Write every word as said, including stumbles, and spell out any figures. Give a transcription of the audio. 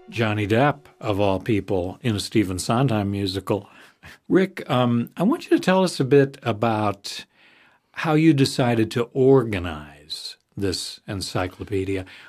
Johnny Depp, of all people, in a Stephen Sondheim musical. Rick, um, I want you to tell us a bit about how you decided to organize this encyclopedia.